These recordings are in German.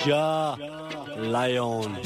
Ja Lion.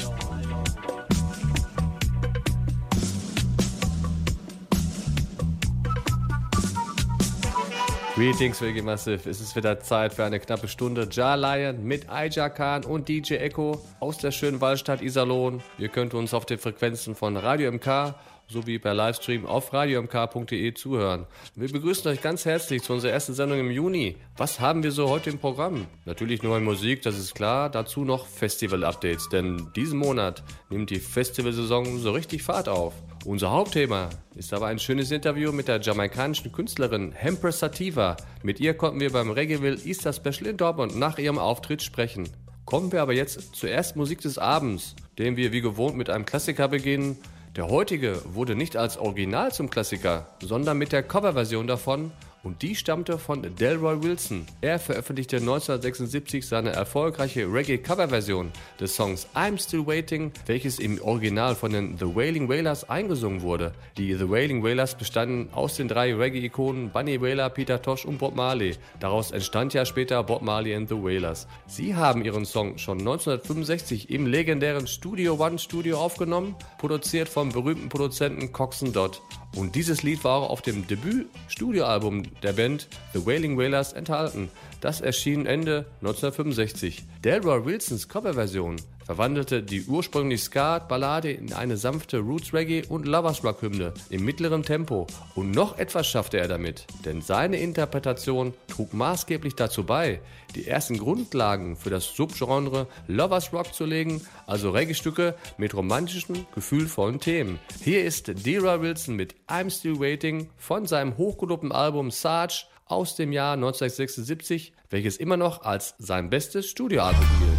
Greetings, Reggae Massive. Es ist wieder Zeit für eine knappe Stunde Jah Lion mit Aja Khan und DJ Echo aus der schönen Waldstadt Iserlohn. Ihr könnt uns auf den Frequenzen von Radio MK sowie per Livestream auf radiomk.de zuhören. Wir begrüßen euch ganz herzlich zu unserer ersten Sendung im Juni. Was haben wir so heute im Programm? Natürlich neue Musik, das ist klar. Dazu noch Festival-Updates, denn diesen Monat nimmt die Festivalsaison so richtig Fahrt auf. Unser Hauptthema ist aber ein schönes Interview mit der jamaikanischen Künstlerin Empress Sativa. Mit ihr konnten wir beim Reggaeville Easter Special in Dortmund nach ihrem Auftritt sprechen. Kommen wir aber jetzt zur ersten Musik des Abends, den wir wie gewohnt mit einem Klassiker beginnen. Der heutige wurde nicht als Original zum Klassiker, sondern mit der Coverversion davon, und die stammte von Delroy Wilson. Er veröffentlichte 1976 seine erfolgreiche Reggae-Coverversion des Songs I'm Still Waiting, welches im Original von den The Wailing Wailers eingesungen wurde. Die The Wailing Wailers bestanden aus den drei Reggae-Ikonen Bunny Wailer, Peter Tosh und Bob Marley. Daraus entstand ja später Bob Marley and the Wailers. Sie haben ihren Song schon 1965 im legendären Studio One Studio aufgenommen, produziert vom berühmten Produzenten Coxsone Dodd. Und dieses Lied war auch auf dem Debüt-Studioalbum der Band The Wailing Wailers enthalten. Das erschien Ende 1965. Delroy Wilsons Coverversion verwandelte die ursprünglich Ska-Ballade in eine sanfte Roots-Reggae- und Lovers-Rock-Hymne im mittleren Tempo. Und noch etwas schaffte er damit, denn seine Interpretation trug maßgeblich dazu bei, die ersten Grundlagen für das Subgenre Lovers-Rock zu legen, also Reggae-Stücke mit romantischen, gefühlvollen Themen. Hier ist Delroy Wilson mit I'm Still Waiting von seinem hochgelobten Album Sarge aus dem Jahr 1976, welches immer noch als sein bestes Studioalbum gilt.